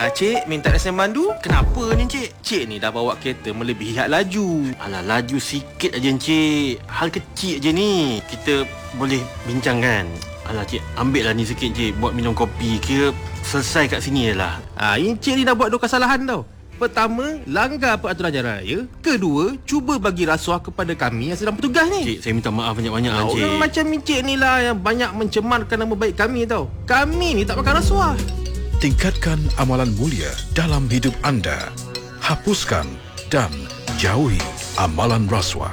Cik, minta lesen mandu? Kenapa ni, Cik? Cik ni dah bawa kereta melebihi had laju. Alah, laju sikit aja, Cik. Hal kecil je ni. Kita boleh bincang kan? Alah, Cik, ambil lah ni sikit, Cik. Buat minum kopi. Kira selesai kat sini je lah. Encik ni dah buat 2 kesalahan tau. Pertama, langgar peraturan jalan raya. Kedua, cuba bagi rasuah kepada kami yang sedang bertugas ni. Cik, saya minta maaf banyak-banyak lah, Cik. Orang macam Encik ni lah yang banyak mencemarkan nama baik kami tau. Kami ni tak makan rasuah. Tingkatkan amalan mulia dalam hidup anda. Hapuskan dan jauhi amalan rasuah.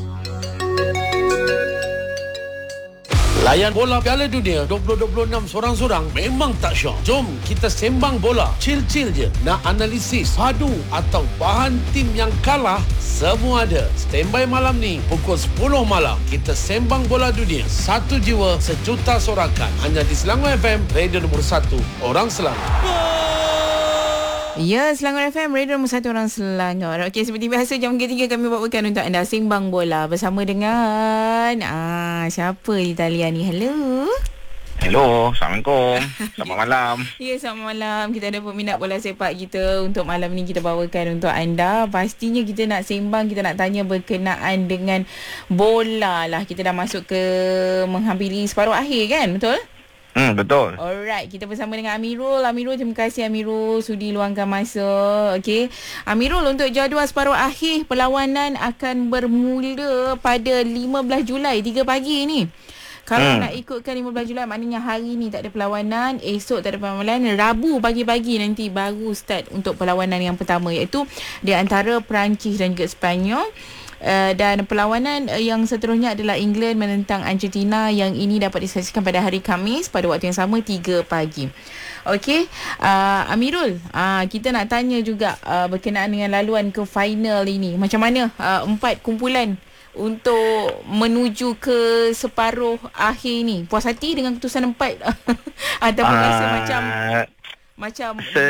Layan bola Piala Dunia 2026 sorang-sorang memang tak syok. Jom kita sembang bola. Chill-chill je. Nak analisis, padu atau bahan tim yang kalah, semua ada. Standby malam ni pukul 10 malam. Kita sembang bola dunia. Satu jiwa, sejuta sorakan. Hanya di Selangor FM, radio nombor 1 orang Selangor. Ya, Selangor FM, radio nombor 1 orang Selangor. Okey, seperti biasa jam ketiga kami bawakan untuk anda Sembang Bola bersama dengan siapa di talian ni? Hello. Hello, Assalamualaikum. Selamat malam. Ya, selamat malam. Kita ada peminat bola sepak kita untuk malam ni kita bawakan untuk anda. Pastinya kita nak sembang, kita nak tanya berkenaan dengan bola lah. Kita dah masuk ke menghampiri separuh akhir kan, betul? Betul. Alright, kita bersama dengan Amirul. Amirul, terima kasih Amirul sudi luangkan masa. Okey. Amirul, untuk jadual separuh akhir perlawanan akan bermula pada 15 Julai 3 pagi ni. Kalau nak ikutkan 15 Julai maknanya hari ni tak ada perlawanan, esok tak ada perlawanan, Rabu pagi-pagi nanti baru start untuk perlawanan yang pertama, iaitu di antara Perancis dan juga Sepanyol. Dan perlawanan yang seterusnya adalah England menentang Argentina, yang ini dapat disaksikan pada hari Khamis pada waktu yang sama 3 pagi. Okey, Amirul, kita nak tanya juga berkenaan dengan laluan ke final ini. Macam mana 4 kumpulan untuk menuju ke separuh akhir ni? Puas hati dengan keputusan 4 ataupun rasa macam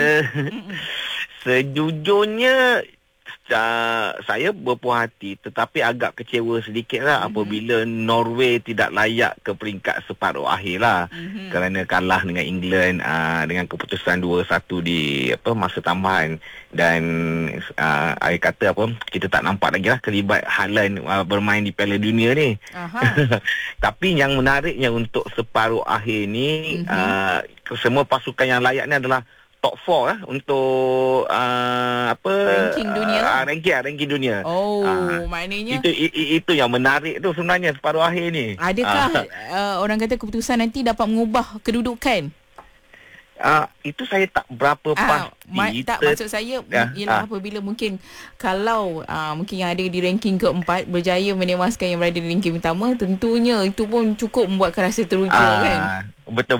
sejujurnya saya berpuas hati, tetapi agak kecewa sedikit lah apabila Norway tidak layak ke peringkat separuh akhir lah, kerana kalah dengan England dengan keputusan 2-1 di masa tambahan. Dan saya kata kita tak nampak lagi lah kelibat Haaland bermain di Piala Dunia ni. Tapi yang menariknya untuk separuh akhir ni, semua pasukan yang layak ni adalah top 4 lah untuk ranking dunia. Ranking dunia. Maknanya itu yang menarik tu sebenarnya separuh akhir ni. Adakah orang kata keputusan nanti dapat mengubah kedudukan? Itu saya tak berapa pasti. Maksud saya ialah apabila mungkin kalau mungkin yang ada di ranking keempat berjaya menewaskan yang berada di ranking pertama, tentunya itu pun cukup membuatkan rasa teruja kan. Betul.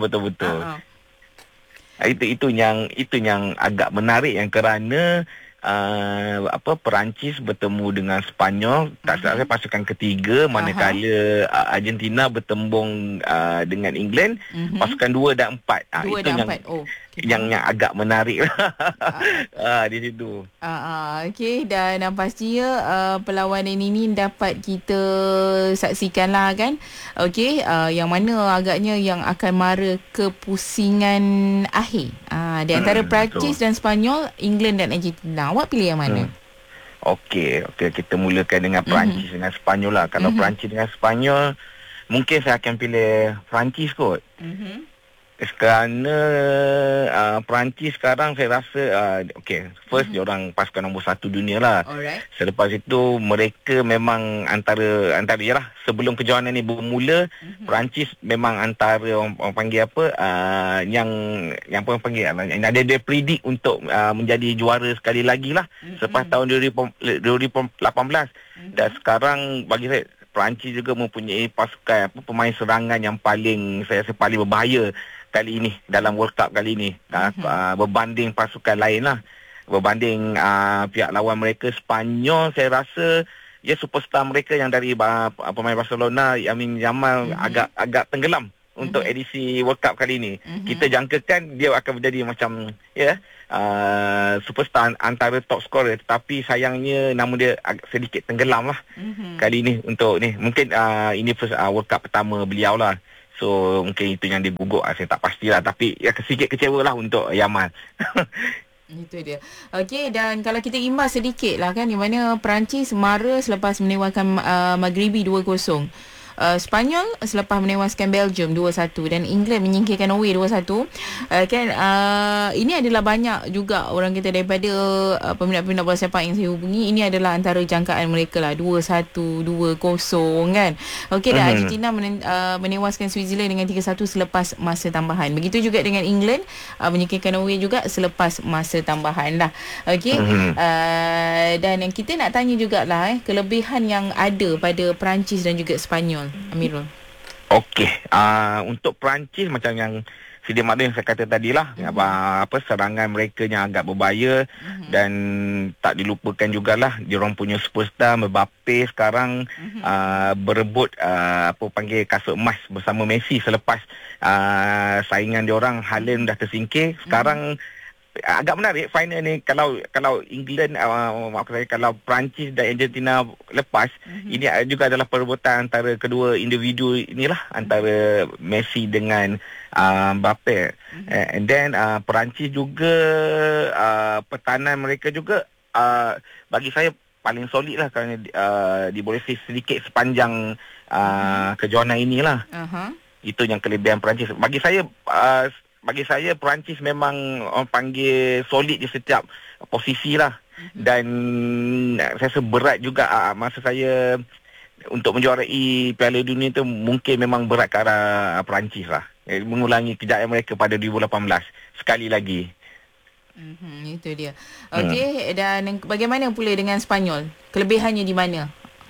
Itu yang agak menarik, yang kerana Perancis bertemu dengan Sepanyol, tak salah saya pasukan ketiga, manakala Argentina bertembung dengan England, pasukan 2 dan 4. Itu yang agak menarik di situ. Okey, dan pastinya perlawanan ini dapat kita saksikan lah kan. Okey, yang mana agaknya yang akan mara kepusingan akhir di antara Perancis dan Sepanyol, England dan Argentina. Awak pilih yang mana? Okey, kita mulakan dengan Perancis dengan Sepanyol lah. Kalau Perancis dengan Sepanyol, mungkin saya akan pilih Perancis kot. Kerana Perancis sekarang saya rasa first dia orang pasukan nombor 1 dunia lah. Selepas itu mereka memang antara yalah, sebelum kejohanan ni bermula, Perancis memang antara orang panggil yang orang panggil yang ada dia predict untuk menjadi juara sekali lagi lah selepas tahun 2018. Dan sekarang bagi saya Perancis juga mempunyai pasukan pemain serangan yang paling berbahaya kali ini dalam World Cup kali ini, berbanding pasukan lain lah, berbanding pihak lawan mereka Sepanyol. Saya rasa superstar mereka yang dari pemain Barcelona, Lamine Yamal, agak tenggelam untuk edisi World Cup kali ini. Kita jangkakan dia akan menjadi macam superstar antara top scorer, tetapi sayangnya namun dia sedikit tenggelam lah kali ini untuk ni. Mungkin ini first World Cup pertama beliau lah. So mungkin itu yang dia gugup, saya tak pastilah, tapi sedikit kecewa lah untuk Yamal. Itu dia. Okey, dan kalau kita imbas sedikit lah kan, di mana Perancis mara selepas menewaskan Maghribi 2-0. Sepanyol selepas menewaskan Belgium 2-1 dan England menyingkirkan Norway 2-1. Ini adalah banyak juga orang kita daripada peminat-peminat bola sepak yang saya hubungi, ini adalah antara jangkaan mereka lah, 2-1, 2-0 kan. Okey, dan Argentina menewaskan Switzerland dengan 3-1 selepas masa tambahan. Begitu juga dengan England menyingkirkan Norway juga selepas masa tambahan lah. Okey. Dan kita nak tanya jugalah kelebihan yang ada pada Perancis dan juga Sepanyol, Amirul. Okey, untuk Perancis macam yang sedia maklum yang saya kata tadilah, serangan mereka yang agak berbahaya dan tak dilupakan jugalah diorang punya superstar Mbappe sekarang berebut kasut emas bersama Messi selepas saingan diorang Haaland dah tersingkir. Sekarang agak menarik final ni, kalau England kalau Perancis dan Argentina lepas, ini juga adalah perebutan antara kedua individu inilah, antara Messi dengan Mbappe. And then Perancis juga pertahanan mereka juga bagi saya paling solid lah, kerana diboleh sedikit sepanjang kejohanan inilah. Itu yang kelebihan Perancis. Bagi saya Perancis memang orang panggil solid di setiap posisi lah. Dan saya rasa berat juga masa saya untuk menjuarai Piala Dunia tu, mungkin memang berat ke arah Perancis lah. Mengulangi kejayaan mereka pada 2018 sekali lagi. Itu dia. Okey, dan bagaimana pula dengan Sepanyol? Kelebihannya di mana?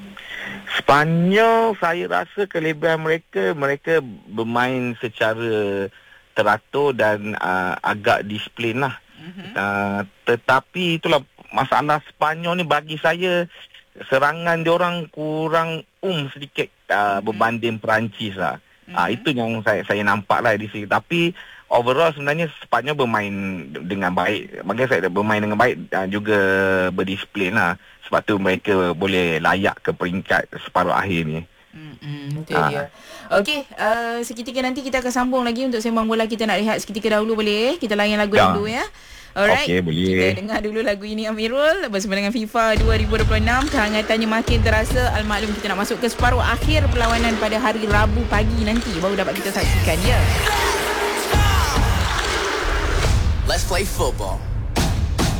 Sepanyol, saya rasa kelebihan mereka bermain secara teratur dan agak disiplin lah. Tetapi itulah masalah Sepanyol ni, bagi saya serangan diorang kurang sedikit berbanding Perancis lah. Itu yang saya nampak lah di sini. Tapi overall sebenarnya Sepanyol bermain dengan baik. Bagi saya bermain dengan baik dan juga berdisiplin lah. Sebab tu mereka boleh layak ke peringkat separuh akhir ni. Itu dia. Okey, seketika nanti kita akan sambung lagi untuk sembang bola. Kita nak rehat seketika dahulu, boleh? Kita layan lagu dulu ya. Alright. Okey, boleh. Kita dengar dulu lagu ini, Amirul, bersama dengan FIFA 2026. Kehangatannya makin terasa. Al-maklum kita nak masuk ke separuh akhir perlawanan pada hari Rabu pagi nanti, baru dapat kita saksikan ya. Let's play football.